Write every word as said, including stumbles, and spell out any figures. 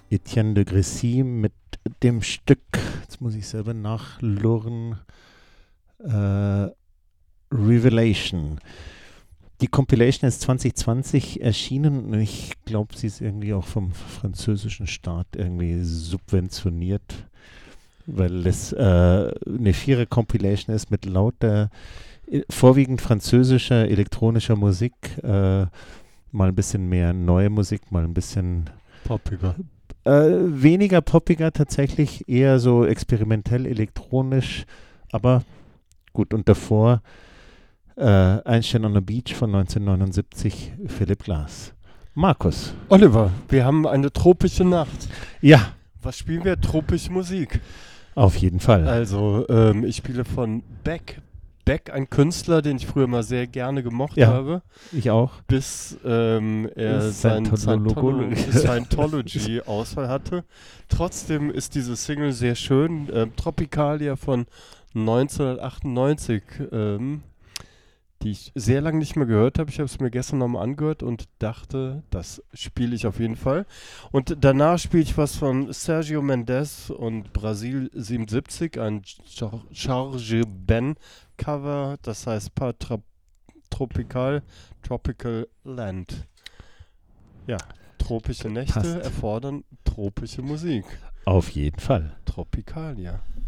Etienne de Grissy mit dem Stück, jetzt muss ich selber nachlurren, äh, Revelation. Die Compilation ist zwanzig zwanzig erschienen und ich glaube, sie ist irgendwie auch vom französischen Staat irgendwie subventioniert, weil es äh, eine Vierer-Compilation ist mit lauter, äh, vorwiegend französischer elektronischer Musik, äh, mal ein bisschen mehr neue Musik, mal ein bisschen poppiger. Äh, weniger poppiger tatsächlich, eher so experimentell elektronisch, aber gut, und davor äh, Einstein on the Beach von neunzehnhundertneunundsiebzig, Philip Glass. Markus. Oliver, wir haben eine tropische Nacht. Ja. Was spielen wir? Tropische Musik. Auf jeden Fall. Also, ähm, ich spiele von Beck. Beck, ein Künstler, den ich früher mal sehr gerne gemocht ja, habe. Ich auch. Bis ähm, er seinen Scientology-Ausfall hatte. Trotzdem ist diese Single sehr schön. Ähm, Tropicalia von neunzehnhundertachtundneunzig, ähm, die ich sehr lange nicht mehr gehört habe. Ich habe es mir gestern nochmal angehört und dachte, das spiele ich auf jeden Fall. Und danach spiele ich was von Sergio Mendes und Brasil siebenundsiebzig, ein Charge Ben Cover, das heißt Patra Tropical, Tropical Land. Ja, tropische Nächte Passt. erfordern tropische Musik. Auf jeden Fall. Tropicalia.